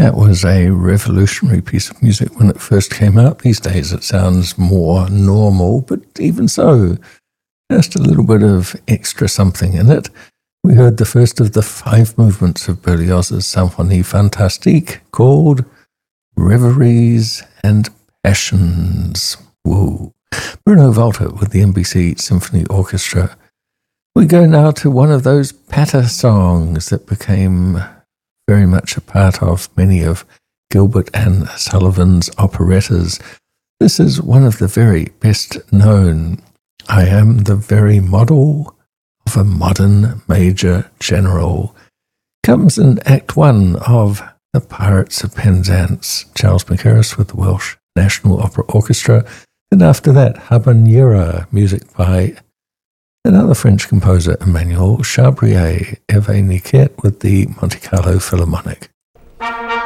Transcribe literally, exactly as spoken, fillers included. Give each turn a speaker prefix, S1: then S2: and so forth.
S1: That was a revolutionary piece of music when it first came out. These days it sounds more normal, but even so, just a little bit of extra something in it. We heard the first of the five movements of Berlioz's Symphonie Fantastique called Reveries and Passions. Whoa. Bruno Walter with the N B C Symphony Orchestra. We go now to one of those patter songs that became very much a part of many of Gilbert and Sullivan's operettas. This is one of the very best known. I am the very model of a modern major general. Comes in Act One of The Pirates of Penzance. Charles Mackerras with the Welsh National Opera Orchestra. And after that, Habanera, music by another French composer, Emmanuel Chabrier, Hervé Niquet with the Monte Carlo Philharmonic.